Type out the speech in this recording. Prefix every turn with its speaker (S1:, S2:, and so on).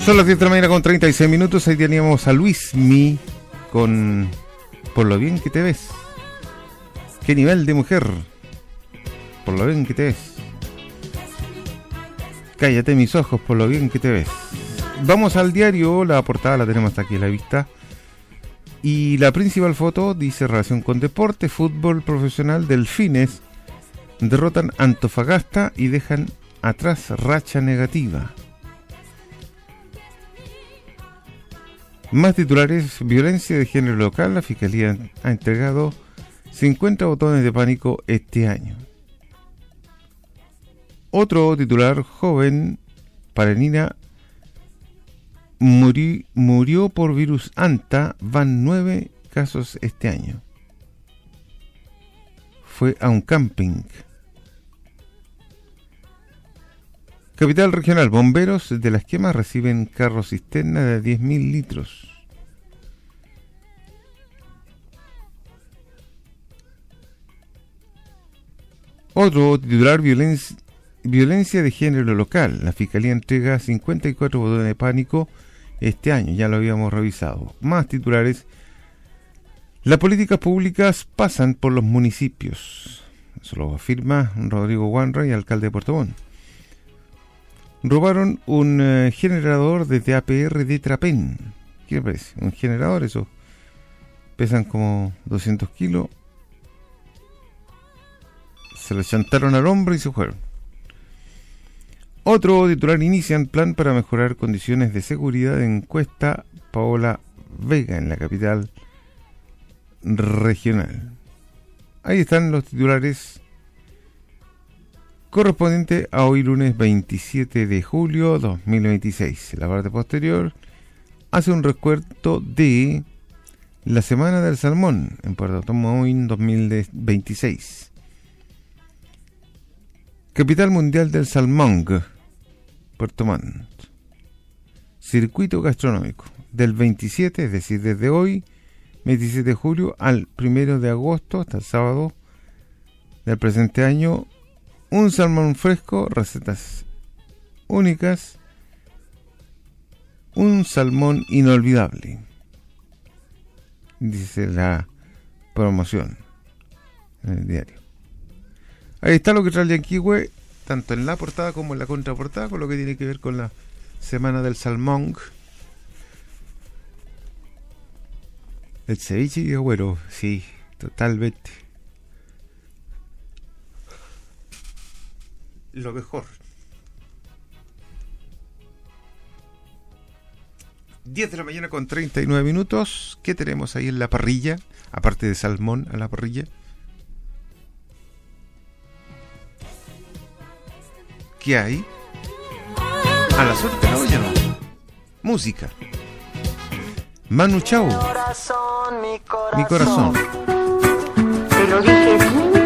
S1: Son las 10 de la mañana con 36 minutos. Ahí teníamos a Luismi con Por lo bien que te ves. ¿Qué nivel de mujer? Por lo bien que te ves. Cállate mis ojos, por lo bien que te ves. Vamos al diario, la portada la tenemos aquí a la vista. Y la principal foto dice relación con deporte, fútbol profesional, Delfines derrotan Antofagasta y dejan atrás racha negativa. Más titulares, violencia de género local, la Fiscalía ha entregado 50 botones de pánico este año. Otro titular, joven Paranina murió por virus Anta, van 9 casos este año. Fue a un camping. Capital Regional, bomberos de las quemas reciben carro cisterna de 10.000 litros. Otro titular, violencia de género local. La Fiscalía entrega 54 botones de pánico este año, ya lo habíamos revisado. Más titulares, las políticas públicas pasan por los municipios. Eso lo afirma Rodrigo Wanray, alcalde de Puerto Montt. Robaron un generador desde APR de Trapén. ¿Qué le parece? Un generador, eso. Pesan como 200 kilos. Se lo chantaron al hombro y se fueron. Otro titular, inician plan para mejorar condiciones de seguridad en Cuesta Paola Vega, en la capital regional. Ahí están los titulares correspondiente a hoy lunes 27 de julio 2026. La parte posterior hace un recuento de la Semana del Salmón en Puerto Montt 2026. Capital Mundial del Salmón, Puerto Montt. Circuito gastronómico del 27, es decir, desde hoy 27 de julio al 1 de agosto, hasta el sábado del presente año. Un salmón fresco, recetas únicas, un salmón inolvidable, dice la promoción en el diario. Ahí está lo que trae el Yanquihue, tanto en la portada como en la contraportada, con lo que tiene que ver con la Semana del Salmón. El ceviche y agüero, sí, totalmente. Lo mejor. 10 de la mañana con 39 minutos. ¿Qué tenemos ahí en la parrilla? Aparte de salmón a la parrilla. ¿Qué hay? A la suerte la olla, ¿no? Música. Manu Chao. Mi corazón.
S2: Te lo dije.